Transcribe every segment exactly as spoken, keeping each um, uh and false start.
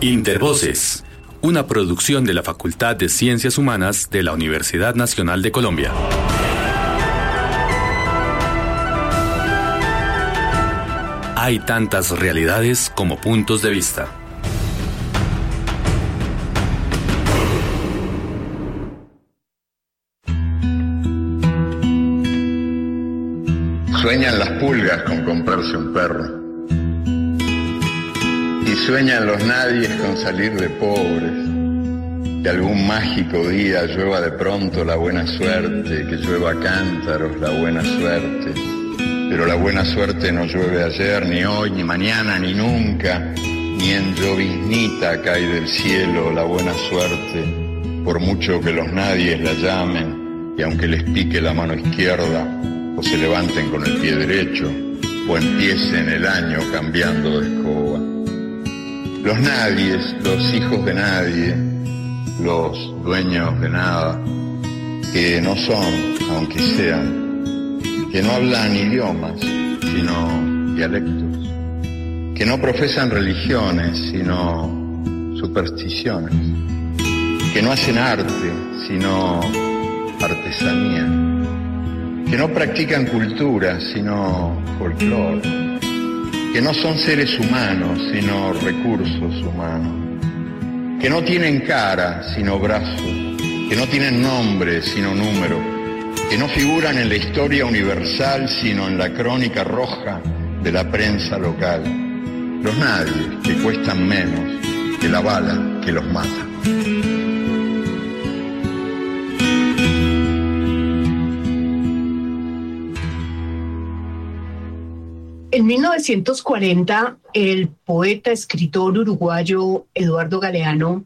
Intervoces, una producción de la Facultad de Ciencias Humanas de la Universidad Nacional de Colombia. Hay tantas realidades como puntos de vista. Sueñan las pulgas con comprarse un perro. Y sueñan los nadies con salir de pobres. Que algún mágico día llueva de pronto la buena suerte, que llueva cántaros la buena suerte. Pero la buena suerte no llueve ayer, ni hoy, ni mañana, ni nunca. Ni en lloviznita cae del cielo la buena suerte, por mucho que los nadies la llamen, y aunque les pique la mano izquierda, o se levanten con el pie derecho, o empiecen el año cambiando de escoba. Los nadies, los hijos de nadie, los dueños de nada, que no son, aunque sean, que no hablan idiomas, sino dialectos, que no profesan religiones, sino supersticiones, que no hacen arte, sino artesanía, que no practican cultura, sino folclore, que no son seres humanos, sino recursos humanos, que no tienen cara, sino brazos, que no tienen nombre, sino número, que no figuran en la historia universal, sino en la crónica roja de la prensa local. Los nadies, que cuestan menos que la bala que los mata. En mil novecientos cuarenta, el poeta, escritor uruguayo Eduardo Galeano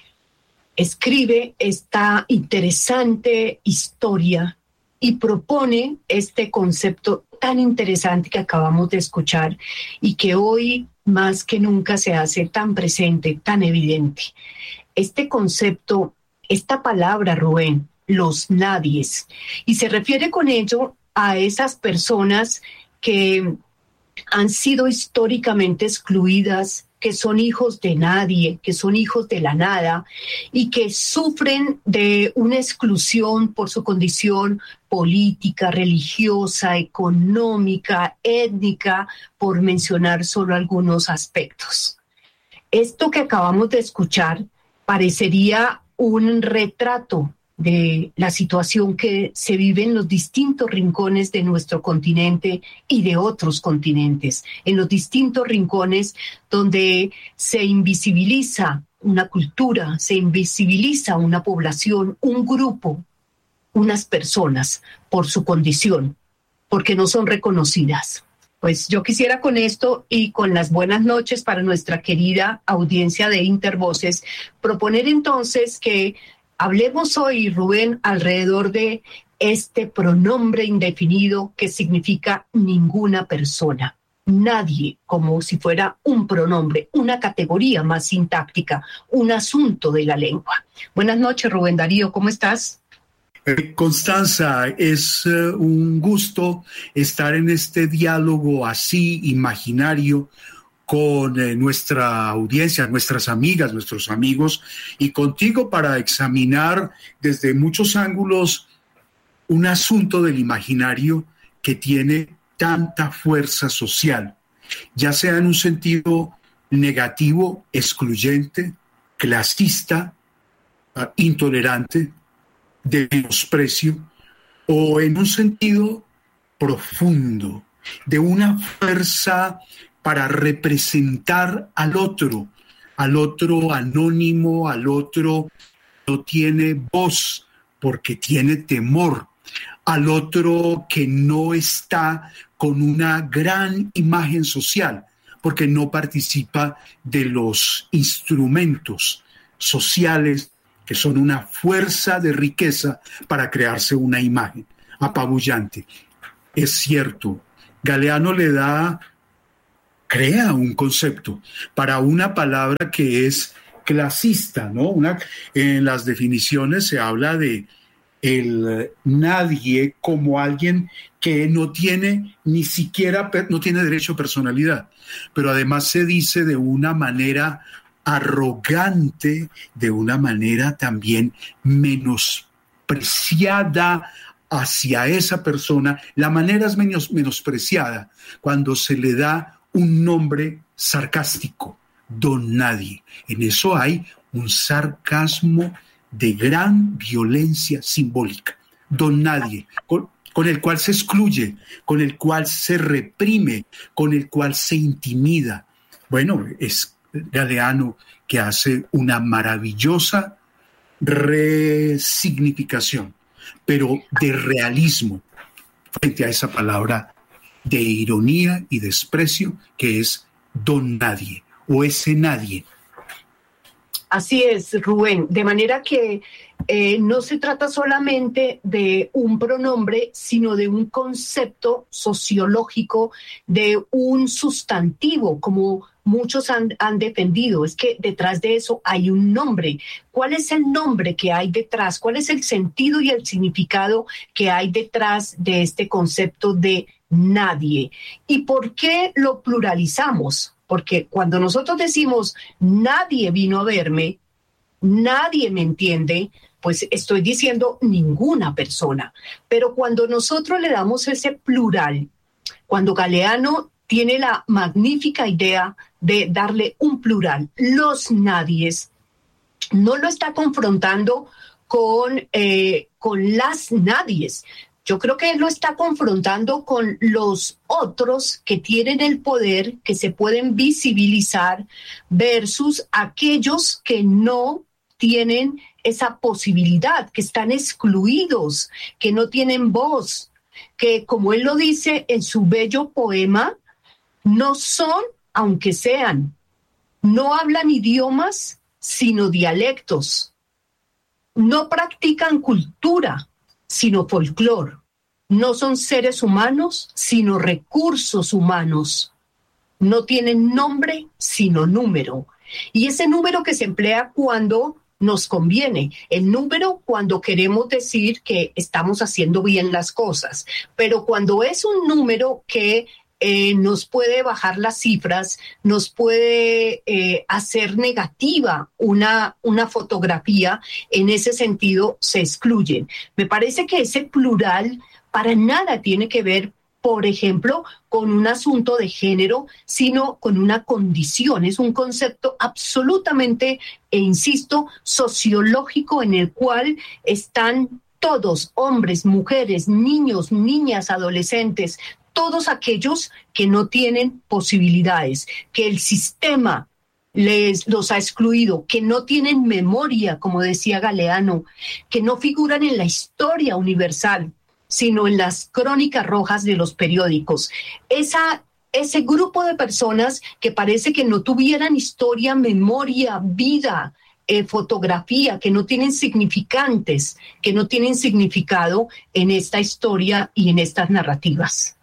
escribe esta interesante historia y propone este concepto tan interesante que acabamos de escuchar y que hoy más que nunca se hace tan presente, tan evidente. Este concepto, esta palabra, Rubén, los nadies, y se refiere con ello a esas personas que han sido históricamente excluidas, que son hijos de nadie, que son hijos de la nada y que sufren de una exclusión por su condición política, religiosa, económica, étnica, por mencionar solo algunos aspectos. Esto que acabamos de escuchar parecería un retrato de la situación que se vive en los distintos rincones de nuestro continente y de otros continentes, en los distintos rincones donde se invisibiliza una cultura, se invisibiliza una población, un grupo, unas personas por su condición, porque no son reconocidas. Pues yo quisiera con esto y con las buenas noches para nuestra querida audiencia de Intervoces, proponer entonces que hablemos hoy, Rubén, alrededor de este pronombre indefinido que significa ninguna persona. Nadie, como si fuera un pronombre, una categoría más sintáctica, un asunto de la lengua. Buenas noches, Rubén Darío, ¿cómo estás? Constanza, es uh, un gusto estar en este diálogo así imaginario con eh, nuestra audiencia, nuestras amigas, nuestros amigos, y contigo para examinar desde muchos ángulos un asunto del imaginario que tiene tanta fuerza social, ya sea en un sentido negativo, excluyente, clasista, uh, intolerante, de menosprecio, o en un sentido profundo, de una fuerza para representar al otro, al otro anónimo, al otro que no tiene voz porque tiene temor, al otro que no está con una gran imagen social porque no participa de los instrumentos sociales que son una fuerza de riqueza para crearse una imagen apabullante. Es cierto, Galeano le da, crea un concepto para una palabra que es clasista, ¿no? Una, en las definiciones se habla de el nadie como alguien que no tiene ni siquiera, no tiene derecho a personalidad, pero además se dice de una manera arrogante, de una manera también menospreciada hacia esa persona. La manera es menos, menospreciada cuando se le da un nombre sarcástico, don nadie. En eso hay un sarcasmo de gran violencia simbólica. Don nadie, con, con el cual se excluye, con el cual se reprime, con el cual se intimida. Bueno, es Galeano que hace una maravillosa resignificación, pero de realismo, frente a esa palabra de ironía y desprecio que es don nadie o ese nadie. Así es, Rubén, de manera que eh, no se trata solamente de un pronombre, sino de un concepto sociológico, de un sustantivo, como muchos han, han defendido. Es que detrás de eso hay un nombre. ¿Cuál es el nombre que hay detrás? ¿Cuál es el sentido y el significado que hay detrás de este concepto de nadie? ¿Y por qué lo pluralizamos? Porque cuando nosotros decimos nadie vino a verme, nadie me entiende, pues estoy diciendo ninguna persona. Pero cuando nosotros le damos ese plural, cuando Galeano tiene la magnífica idea de darle un plural, los nadies, no lo está confrontando con, eh, con las nadies. Yo creo que él lo está confrontando con los otros que tienen el poder, que se pueden visibilizar, versus aquellos que no tienen esa posibilidad, que están excluidos, que no tienen voz, que, como él lo dice en su bello poema, no son, aunque sean, no hablan idiomas, sino dialectos, no practican cultura, sino folclore. No son seres humanos, sino recursos humanos. No tienen nombre, sino número. Y ese número que se emplea cuando nos conviene, el número cuando queremos decir que estamos haciendo bien las cosas, pero cuando es un número que Eh, nos puede bajar las cifras, nos puede eh, hacer negativa una, una fotografía, en ese sentido se excluyen. Me parece que ese plural para nada tiene que ver, por ejemplo, con un asunto de género, sino con una condición. Es un concepto absolutamente, e insisto, sociológico, en el cual están todos, hombres, mujeres, niños, niñas, adolescentes, todos aquellos que no tienen posibilidades, que el sistema les los ha excluido, que no tienen memoria, como decía Galeano, que no figuran en la historia universal, sino en las crónicas rojas de los periódicos. Esa, ese grupo de personas que parece que no tuvieran historia, memoria, vida, eh, fotografía, que no tienen significantes, que no tienen significado en esta historia y en estas narrativas.